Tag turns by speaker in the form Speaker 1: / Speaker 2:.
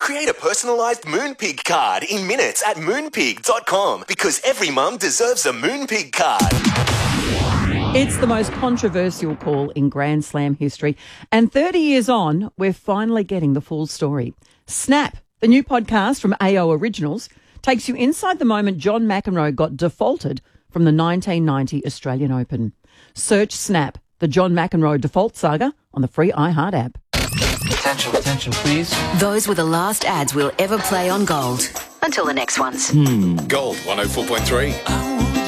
Speaker 1: Create a personalised Moonpig card in minutes at moonpig.com because every mum deserves a Moonpig card.
Speaker 2: It's the most controversial call in Grand Slam history. And 30 years on, we're finally getting the full story. Snap, the new podcast from AO Originals, takes you inside the moment John McEnroe got defaulted from the 1990 Australian Open. Search Snap, the John McEnroe default saga on the free iHeart app.
Speaker 3: Attention, please.
Speaker 4: Those were the last ads we'll ever play on Gold. Until the next ones.
Speaker 5: Gold 104.3.